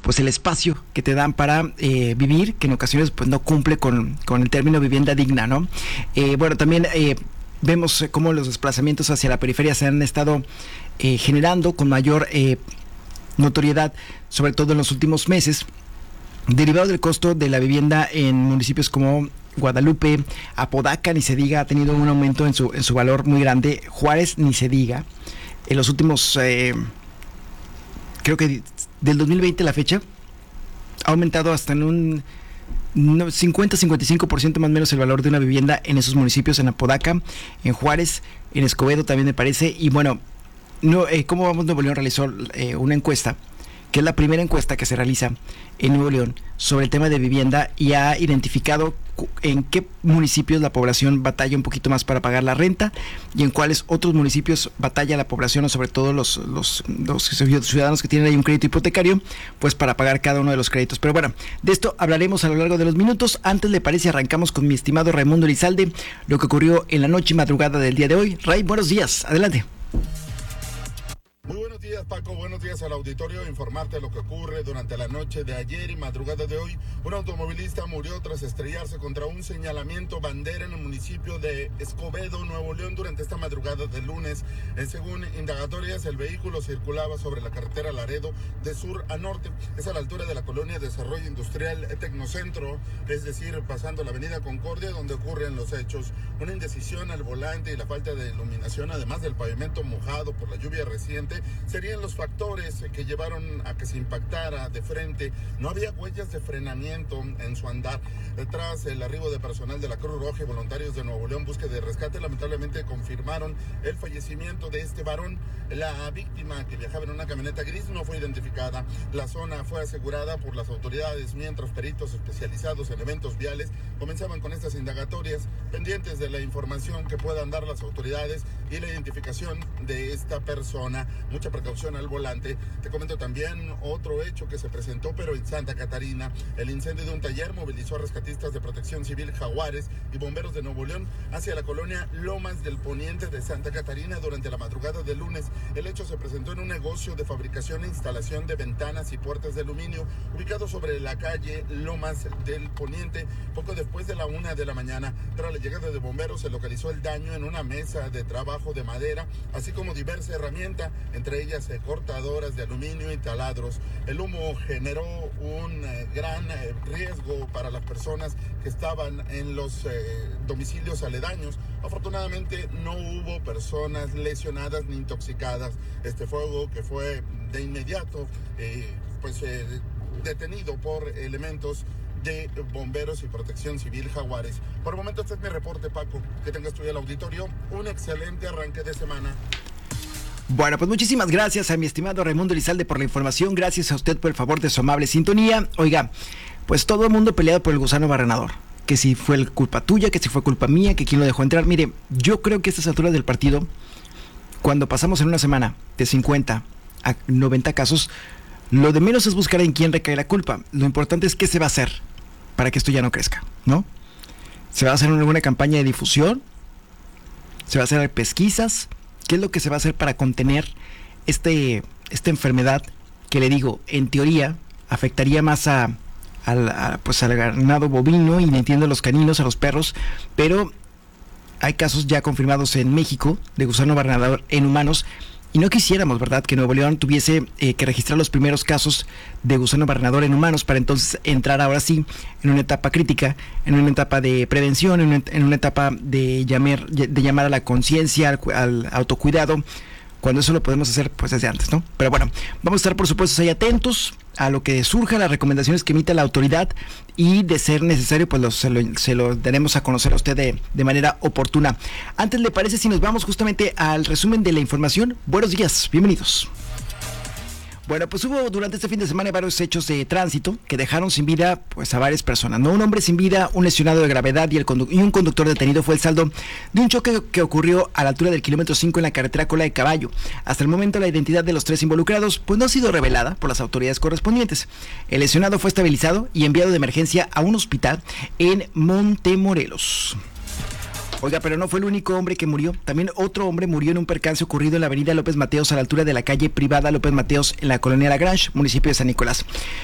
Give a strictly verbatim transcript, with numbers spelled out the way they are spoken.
pues el espacio que te dan para eh, vivir, que en ocasiones pues no cumple con, con el término vivienda digna, ¿no? Eh, bueno, también eh, vemos cómo los desplazamientos hacia la periferia se han estado eh, generando con mayor eh, notoriedad, sobre todo en los últimos meses, derivado del costo de la vivienda en municipios como Guadalupe, Apodaca, ni se diga, ha tenido un aumento en su, en su valor muy grande. Juárez, ni se diga. En los últimos, eh, creo que del dos mil veinte a la fecha, ha aumentado hasta en un cincuenta a cincuenta y cinco por ciento más o menos el valor de una vivienda en esos municipios, en Apodaca, en Juárez, en Escobedo también me parece. Y bueno, no, eh, ¿cómo vamos? Nuevo León realizó eh, una encuesta, que es la primera encuesta que se realiza en Nuevo León sobre el tema de vivienda, y ha identificado en qué municipios la población batalla un poquito más para pagar la renta y en cuáles otros municipios batalla la población, o sobre todo los, los, los ciudadanos que tienen ahí un crédito hipotecario, pues para pagar cada uno de los créditos. Pero bueno, de esto hablaremos a lo largo de los minutos. Antes, ¿le parece? Arrancamos con mi estimado Raimundo Elizalde, lo que ocurrió en la noche y madrugada del día de hoy. Ray, buenos días, adelante. Muy buenos días, Paco, buenos días al auditorio. Informarte lo que ocurre durante la noche de ayer y madrugada de hoy. Un automovilista murió tras estrellarse contra un señalamiento bandera en el municipio de Escobedo, Nuevo León, durante esta madrugada del lunes. Eh, según indagatorias, el vehículo circulaba sobre la carretera Laredo de sur a norte. Es a la altura de la colonia Desarrollo Industrial Tecnocentro, es decir, pasando la avenida Concordia, donde ocurren los hechos. Una indecisión al volante y la falta de iluminación, además del pavimento mojado por la lluvia reciente, serían los factores que llevaron a que se impactara de frente. No había huellas de frenamiento en su andar. Tras el arribo de personal de la Cruz Roja y voluntarios de Nuevo León Búsqueda y Rescate, lamentablemente confirmaron el fallecimiento de este varón. La víctima, que viajaba en una camioneta gris, no fue identificada. La zona fue asegurada por las autoridades, mientras peritos especializados en eventos viales comenzaban con estas indagatorias, pendientes de la información que puedan dar las autoridades y la identificación de esta persona. Mucha precaución al volante. Te comento también otro hecho que se presentó, pero en Santa Catarina. El incendio de un taller movilizó a rescatistas de Protección Civil Jaguares y bomberos de Nuevo León hacia la colonia Lomas del Poniente de Santa Catarina durante la madrugada del lunes. El hecho se presentó en un negocio de fabricación e instalación de ventanas y puertas de aluminio ubicado sobre la calle Lomas del Poniente. Poco después de la una de la mañana, tras la llegada de bomberos, se localizó el daño en una mesa de trabajo de madera, así como diversa herramienta, entre ellas eh, cortadoras de aluminio y taladros. El humo generó un eh, gran eh, riesgo para las personas que estaban en los eh, domicilios aledaños. Afortunadamente no hubo personas lesionadas ni intoxicadas. Este fuego, que fue de inmediato eh, pues eh, detenido por elementos de bomberos y Protección Civil Jaguares. Por el momento este es mi reporte, Paco. Que tengas tú y el auditorio un excelente arranque de semana. Bueno, pues muchísimas gracias a mi estimado Raimundo Elizalde por la información. Gracias a usted por el favor de su amable sintonía. Oiga, pues todo el mundo peleado por el gusano barrenador. Que si fue culpa tuya, que si fue culpa mía, que quién lo dejó entrar. Mire, yo creo que a estas alturas del partido, cuando pasamos en una semana de cincuenta a noventa casos, lo de menos es buscar en quién recae la culpa. Lo importante es qué se va a hacer para que esto ya no crezca, ¿no? ¿Se va a hacer alguna campaña de difusión? ¿Se va a hacer pesquisas? ¿Qué es lo que se va a hacer para contener este, esta enfermedad que, le digo, en teoría afectaría más a, a, a, pues al ganado bovino, y entiendo, a los caninos, a los perros, pero hay casos ya confirmados en México de gusano barrenador en humanos, y no quisiéramos, ¿verdad?, que Nuevo León tuviese eh, que registrar los primeros casos de gusano barrenador en humanos para entonces entrar ahora sí en una etapa crítica, en una etapa de prevención, en una, en una etapa de llamar, de llamar a la conciencia, al, al autocuidado, cuando eso lo podemos hacer pues desde antes, ¿no? Pero bueno, vamos a estar por supuesto ahí atentos a lo que surja, las recomendaciones que emita la autoridad, y de ser necesario pues lo, se, lo, se lo daremos a conocer a usted de, de manera oportuna. Antes, ¿le parece si nos vamos justamente al resumen de la información? Buenos días, bienvenidos. Bueno, pues hubo durante este fin de semana varios hechos de tránsito que dejaron sin vida pues a varias personas, ¿no? Un hombre sin vida, un lesionado de gravedad y, el condu- y un conductor detenido fue el saldo de un choque que ocurrió a la altura del kilómetro cinco en la carretera Cola de Caballo. Hasta el momento la identidad de los tres involucrados pues no ha sido revelada por las autoridades correspondientes. El lesionado fue estabilizado y enviado de emergencia a un hospital en Montemorelos. Oiga, pero no fue el único hombre que murió. También otro hombre murió en un percance ocurrido en la avenida López Mateos a la altura de la calle privada López Mateos en la colonia La Grange, municipio de San Nicolás.